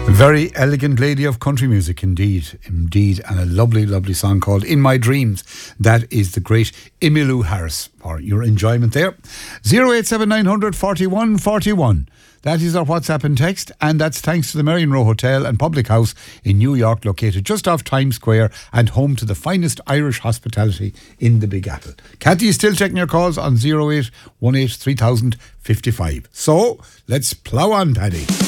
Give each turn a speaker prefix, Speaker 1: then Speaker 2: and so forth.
Speaker 1: Very elegant lady of country music, indeed, and a lovely, lovely song called In My Dreams. That is the great Emmylou Harris, for your enjoyment there. 087900 41 41. That is our WhatsApp and text, and that's thanks to the Marion Row Hotel and Public House in New York, located just off Times Square and home to the finest Irish hospitality in the Big Apple. Cathy is still checking your calls on 0818 3000 55. So, let's plough on, Paddy.